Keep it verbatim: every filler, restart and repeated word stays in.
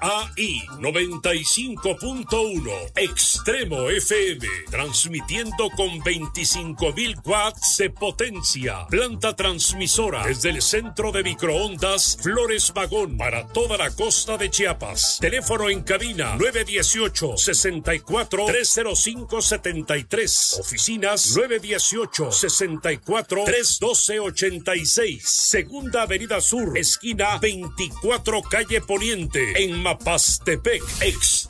A I noventa y cinco punto uno, Extremo F M, transmitiendo con veinticinco mil watts de potencia. Planta transmisora desde el centro de microondas Flores Magón para toda la costa de Chiapas. Teléfono en cabina nueve uno ocho, seis cuatro, tres cero cinco siete tres. Oficinas nueve uno ocho, seis cuatro, tres uno dos ocho seis. Segunda Avenida Sur, esquina veinticuatro, calle Poniente, en Mapastepec. Extremo